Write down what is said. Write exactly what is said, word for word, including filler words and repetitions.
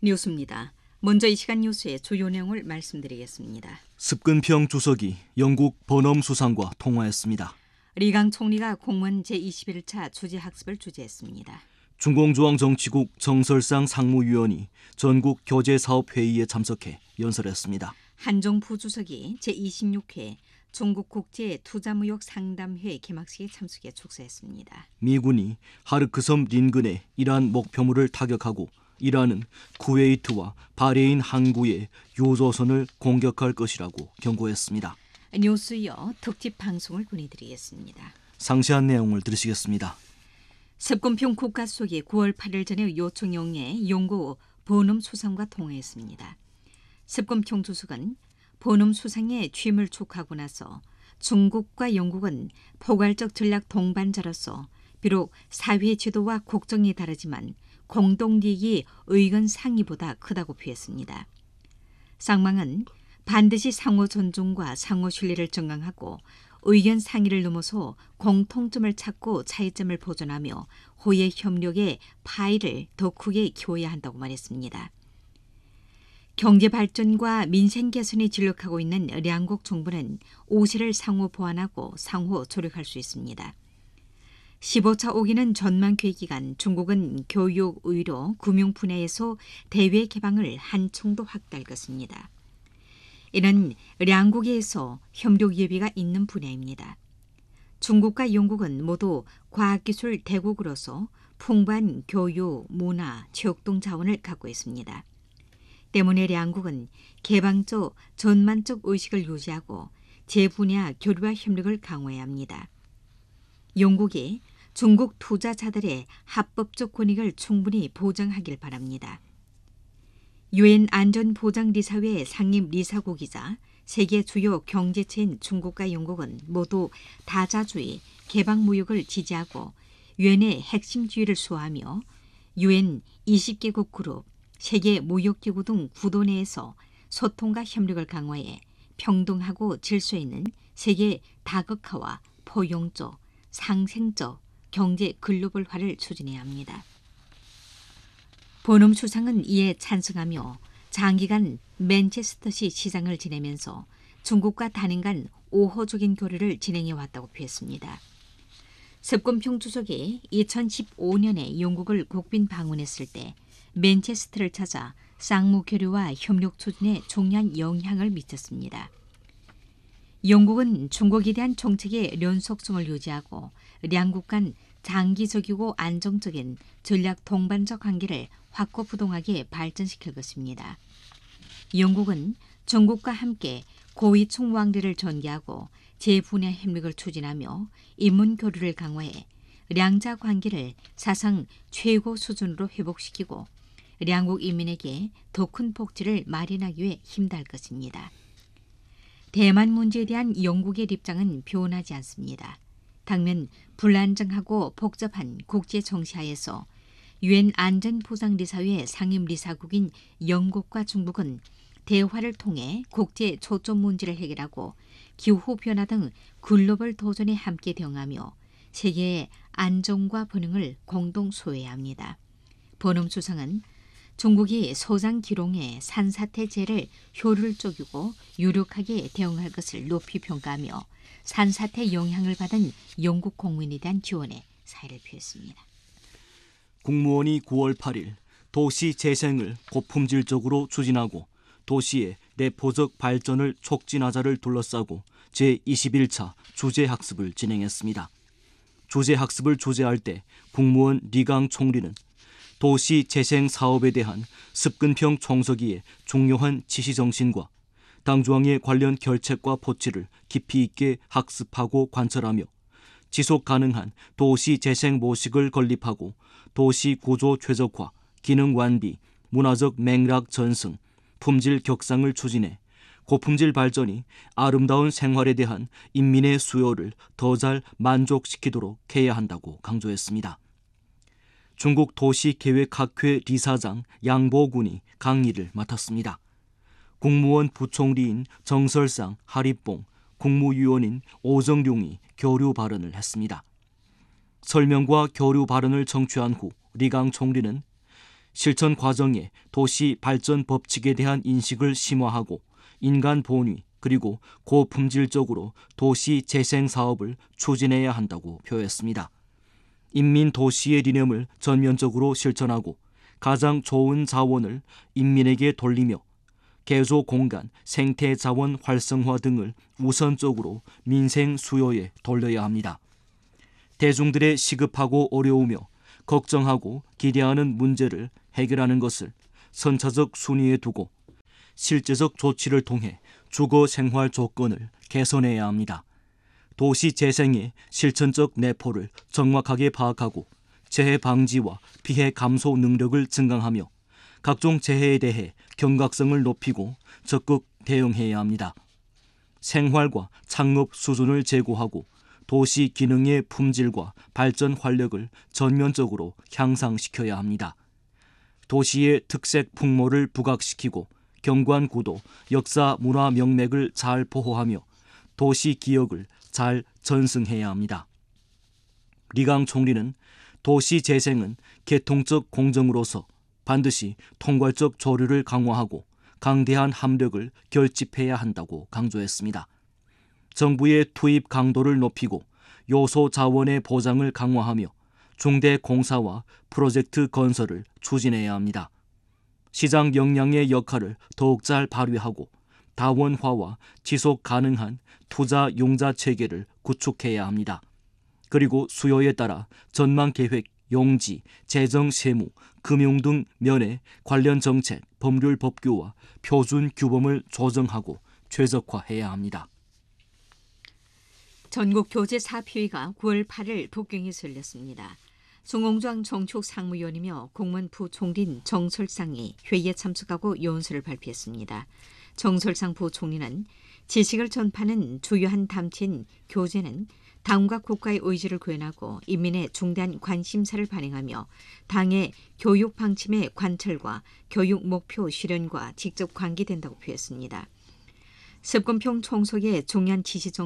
뉴스입니다. 먼저 이 시간 뉴스의 주요 내용을 말씀드리겠습니다. 습근평 주석이 영국 버넘 수상과 통화했습니다. 리강 총리가 공무원 제이십일 차 주재학습을 주재했습니다. 중공조항정치국 정설상 상무위원이 전국 교제사업회의에 참석해 연설했습니다. 한종 부주석이 제이십육 회 중국 국제 투자무역 상담회 개막식에 참석해 축사했습니다. 미군이 하르크섬 인근의 이란 목표물을 타격하고 이란은 쿠웨이트와 바레인 항구의 유조선을 공격할 것이라고 경고했습니다. 뉴스 이어 특집 방송을 보내드리겠습니다. 상세한 내용을 들으시겠습니다. 습근평 국가수석이 구월 팔일 저녁 요청영에 영국 버넘 수상과 통화했습니다. 습근평 주석은 버넘 수상의 취임을 축하하고 나서 중국과 영국은 포괄적 전략 동반자로서 비록 사회 지도와 국정이 다르지만 공동利益의견 상의보다 크다고 표했습니다. 쌍방은 반드시 상호 존중과 상호 신뢰를 증강하고 의견 상의를 넘어서 공통점을 찾고 차이점을 보존하며 호의 협력의 파이를 더 크게 키워야 한다고 말했습니다. 경제 발전과 민생 개선에 진력하고 있는 양국 정부는 오시를 상호 보완하고 상호 조력할 수 있습니다. 십오 차 오기는 전망회 기간 중국은 교육, 의료, 금융 분야에서 대외 개방을 한층도 확대할 것입니다. 이는 양국에서 협력 예비가 있는 분야입니다. 중국과 영국은 모두 과학기술 대국으로서 풍부한 교육, 문화, 체육 등 자원을 갖고 있습니다. 때문에 양국은 개방적, 전만적 의식을 유지하고 제분야 교류와 협력을 강화해야 합니다. 영국이 중국 투자자들의 합법적 권익을 충분히 보장하길 바랍니다. 유엔 안전보장리사회 상임리사국이자 세계 주요 경제체인 중국과 영국은 모두 다자주의, 개방무역을 지지하고 유엔의 핵심 지위를 수호하며 유엔 이십 개국 그룹, 세계무역기구 등 구도 내에서 소통과 협력을 강화해 평등하고 질서 있는 세계 다극화와 포용적, 상생적 경제 글로벌화를 추진해야 합니다. 버넘 수상은 이에 찬성하며 장기간 맨체스터시 시장을 지내면서 중국과 단행간 우호적인 교류를 진행해 왔다고 표했습니다. 습근평 주석이 이천십오 년에 영국을 국빈 방문했을 때 맨체스터를 찾아 쌍무 교류와 협력 추진에 중요한 영향을 미쳤습니다. 영국은 중국에 대한 정책의 연속성을 유지하고 양국 간 장기적이고 안정적인 전략 동반적 관계를 확고부동하게 발전시킬 것입니다. 영국은 중국과 함께 고위층 왕래를 전개하고 제분야 협력을 추진하며 인문 교류를 강화해 양자 관계를 사상 최고 수준으로 회복시키고 양국 인민에게 더 큰 복지를 마련하기 위해 힘다할 것입니다. 대만 문제에 대한 영국의 입장은 변하지 않습니다. 당면 불안정하고 복잡한 국제 정세하에서 유엔 안전보장리사회 상임리사국인 영국과 중국은 대화를 통해 국제 초점 문제를 해결하고 기후변화 등 글로벌 도전에 함께 대응하며 세계의 안정과 번영을 공동 소유해야 합니다. 버넘 수상은 중국이 소장 기롱의 산사태제를 효율적이고 유력하게 대응할 것을 높이 평가하며 산사태 영향을 받은 영국 공민에 대한 지원에 사의를 표했습니다. 국무원이 구월 팔일 도시 재생을 고품질적으로 추진하고 도시의 내포적 발전을 촉진하자를 둘러싸고 제이십일 차 주재학습을 진행했습니다. 주재학습을 주재할 때 국무원 리강 총리는 도시 재생 사업에 대한 습근평 총서기의 중요한 지시 정신과 당중앙의 관련 결책과 포치를 깊이 있게 학습하고 관철하며 지속 가능한 도시 재생 모식을 건립하고 도시 구조 최적화, 기능 완비, 문화적 맥락 전승, 품질 격상을 추진해 고품질 발전이 아름다운 생활에 대한 인민의 수요를 더 잘 만족시키도록 해야 한다고 강조했습니다. 중국 도시계획학회 리사장 양보군이 강의를 맡았습니다. 국무원 부총리인 정설상 하리뽕, 국무위원인 오정룡이 교류 발언을 했습니다. 설명과 교류 발언을 청취한 후 리강 총리는 실천 과정에 도시 발전 법칙에 대한 인식을 심화하고 인간 본위 그리고 고품질적으로 도시 재생 사업을 추진해야 한다고 표했습니다. 인민 도시의理念을 전면적으로 실천하고 가장 좋은 자원을 인민에게 돌리며 개조 공간, 생태 자원 활성화 등을 우선적으로 민생 수요에 돌려야 합니다. 대중들의 시급하고 어려우며 걱정하고 기대하는 문제를 해결하는 것을 선차적 순위에 두고 실제적 조치를 통해 주거 생활 조건을 개선해야 합니다. 도시 재생의 실천적 내포를 정확하게 파악하고 재해 방지와 피해 감소 능력을 증강하며 각종 재해에 대해 경각성을 높이고 적극 대응해야 합니다. 생활과 창업 수준을 제고하고 도시 기능의 품질과 발전 활력을 전면적으로 향상시켜야 합니다. 도시의 특색 풍모를 부각시키고 경관 구도, 역사 문화 명맥을 잘 보호하며 도시 기억을 잘 전승해야 합니다. 리강 총리는 도시 재생은 계통적 공정으로서 반드시 통괄적 조류를 강화하고 강대한 합력을 결집해야 한다고 강조했습니다. 정부의 투입 강도를 높이고 요소 자원의 보장을 강화하며 중대 공사와 프로젝트 건설을 추진해야 합니다. 시장 역량의 역할을 더욱 잘 발휘하고 다원화와 지속 가능한 투자 융자 체계를 구축해야 합니다. 그리고 수요에 따라 전망 계획, 용지, 재정 세무, 금융 등 면의 관련 정책, 법률 법규와 표준 규범을 조정하고 최적화해야 합니다. 전국 교재 사피위가 구월 팔일 북경에서 열렸습니다. 송홍장 정촉 상무위원이며 공무원부 총리인 정설상이 회의에 참석하고 요원서를 발표했습니다. 정설상 부총리는 지식을 전파하는 주요한 담체인 교재는 당과 국가의 의지를 구현하고 인민의 중대한 관심사를 반영하며 당의 교육 방침의 관철과 교육 목표 실현과 직접 관계된다고 표했습니다. 습권평 총속의 중요한 지시 정